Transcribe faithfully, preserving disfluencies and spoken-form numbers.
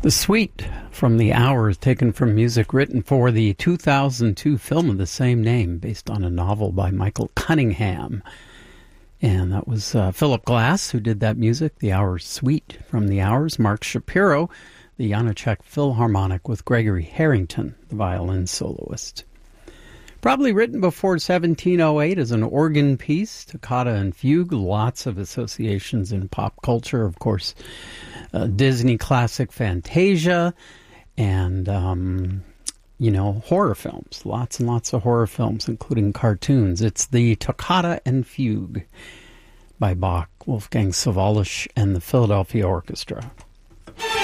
The Suite from the Hours, taken from music written for the two thousand two film of the same name, based on a novel by Michael Cunningham. And that was uh, Philip Glass who did that music, The Hours Suite from the Hours. Mark Shapiro, the Janacek Philharmonic with Gregory Harrington, the violin soloist. Probably written before seventeen oh eight as an organ piece, toccata and fugue, lots of associations in pop culture, of course. Uh, Disney classic Fantasia, and, um, you know, horror films. Lots and lots of horror films, including cartoons. It's the Toccata and Fugue by Bach, Wolfgang Sawallisch, and the Philadelphia Orchestra.